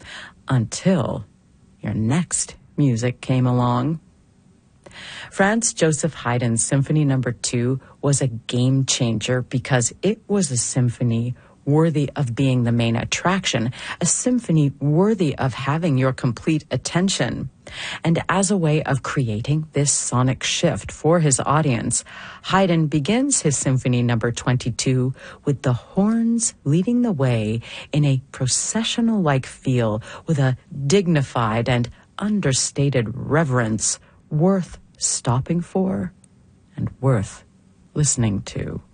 Until your next music came along. Franz Joseph Haydn's Symphony No. 2 was a game changer because it was a symphony worthy of being the main attraction, a symphony worthy of having your complete attention. And as a way of creating this sonic shift for his audience, Haydn begins his Symphony No. 22 with the horns leading the way in a processional-like feel with a dignified and understated reverence worth stopping for and worth listening to.